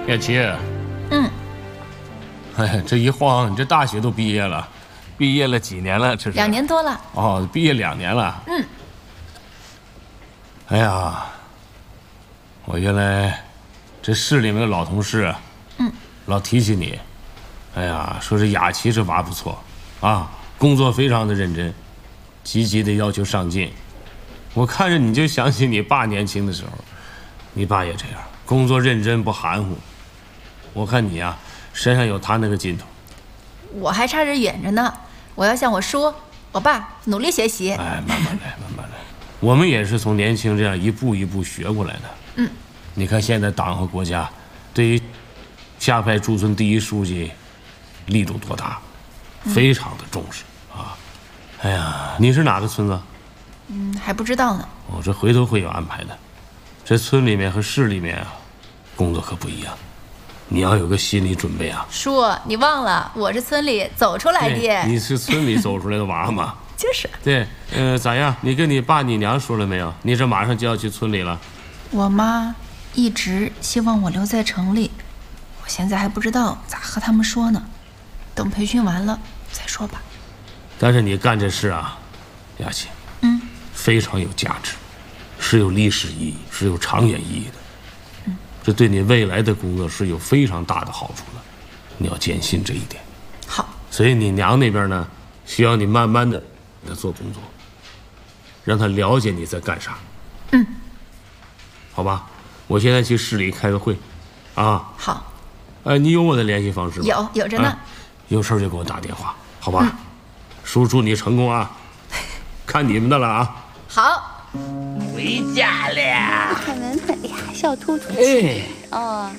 叶琪，哎，这一晃，你这大学都毕业了，毕业了几年了？这是 2年多了。 哦，毕业2年了。哎呀，我原来这市里面的老同事，老提起你，哎呀，说是雅琪这娃不错，啊，工作非常的认真，积极的要求上进。我看着你就想起你爸年轻的时候，你爸也这样，工作认真不含糊。我看你呀，身上有他那个劲头。 我还差点远着呢，我要向我叔、我爸努力学习。 哎，慢慢来，慢慢来。我们也是从年轻这样一步一步学过来的。你看现在党和国家对于下派驻村第一书记力度多大，非常的重视啊。哎呀，你是哪个村子？ 还不知道呢。 哦，这回头会有安排的。这村里面和市里面啊，工作可不一样，你要有个心理准备啊。 叔，你忘了我是村里走出来的。 你是村里走出来的娃嘛？ 就是。 对，咋样？你跟你爸你娘说了没有？你这马上就要去村里了。 我妈一直希望我留在城里，我现在还不知道咋和他们说呢，等培训完了再说吧。 但是你干这事啊，雅琪，非常有价值，是有历史意义，是有长远意义的。这对你未来的工作是有非常大的好处的，你要坚信这一点。 好。 所以你娘那边呢，需要你慢慢的给她做工作，让她了解你在干啥。好吧，我现在去市里开个会，啊。 好。 你有我的联系方式吗？ 有着呢。 有事就给我打电话，好吧？叔祝你成功啊！看你们的了啊！ 好。 回家了。 看闻闻，哎呀，小兔兔。 哎。 哦。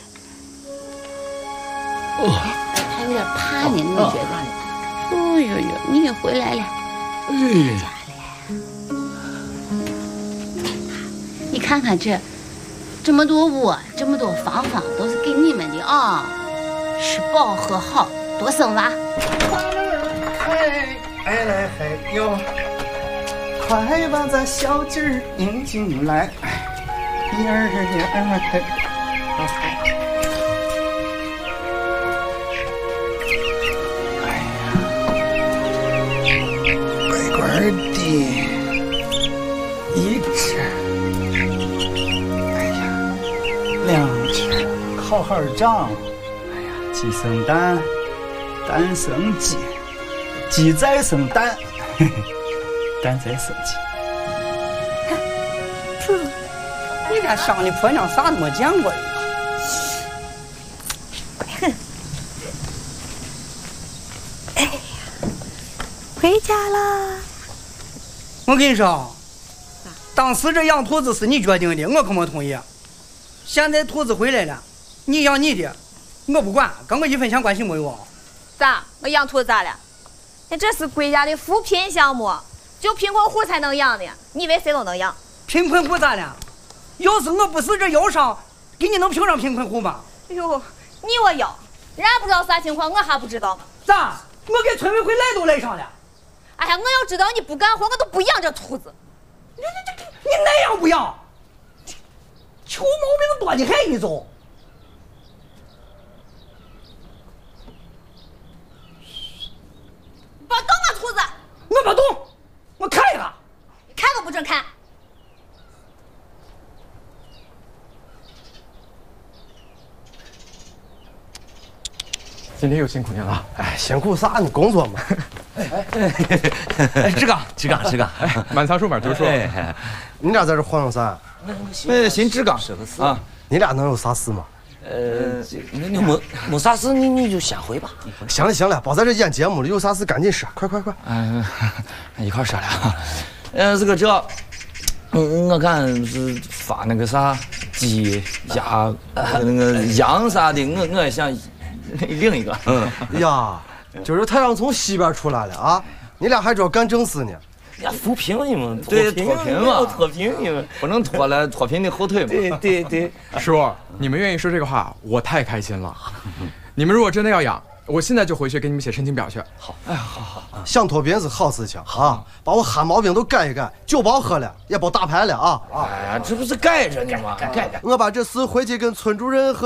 他有点怕你，我觉得。哦呦呦，你也回来了。回家了。你看看这么多窝，这么多房房，都是给你们的啊！吃饱喝好，多生娃。 哎来嘿哟，快把咱小鸡儿引进来，一二嘿。乖乖的，一只，哎呀，2只，好好长，哎呀，鸡生蛋，蛋生鸡。鸡再生蛋，蛋再生鸡。 是，你这上的婆娘啥都没见过的。 哼！哎呀，回家啦！ 我跟你说，当时这养兔子是你决定的，我可没同意。现在兔子回来了，你养你的，我不管，跟我1分钱关系没有。 咋？我养兔咋了？那这是国家的扶贫项目，就贫困户才能养的，你以为谁都能养？ 贫困户咋了？要是我不是这腰伤，给你能评上贫困户吗？ 哎呦，你我要，人家不知道啥情况，我还不知道呢。 咋？我给村委会来都来上了。 哎呀，我要知道你不干活，我都不养这兔子。 你那样不养？臭毛病多的很，你走。 别动啊，兔子！ 我不动，我看一下。 你看都不准看。 今天又辛苦您了。 哎，辛苦啥？你工作嘛。 志刚，满仓数码读书。 你俩在这晃悠啥？ 寻志刚啊， 你俩能有啥事吗？ 你没啥事，你就先回吧。 行了，别在这演节目了，有啥事赶紧说，快。 一块说了。 我看是发那个啥鸡鸭那个羊啥的，我也想另一个。 呀，今儿太阳从西边出来了啊！你俩还知道干正事呢？ 呀，扶贫你们对脱贫嘛， 脱贫你们不能拖了脱贫的后腿嘛。对。 叔，你们愿意说这个话，我太开心了。你们如果真的要养，我现在就回去给你们写申请表去。 好，哎呀，好， 想脱贫是好事情啊，把我汗毛病都改一改，酒包喝了，也别打牌了啊！ 哎呀，这不是改着呢吗？改。 我把这事回去跟村主任和